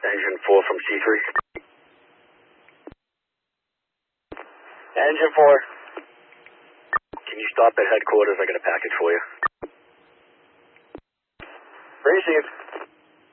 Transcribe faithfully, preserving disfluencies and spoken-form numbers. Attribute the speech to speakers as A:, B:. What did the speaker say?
A: Engine four from C three. Engine four. Can you stop at headquarters? I got a package for you. Received.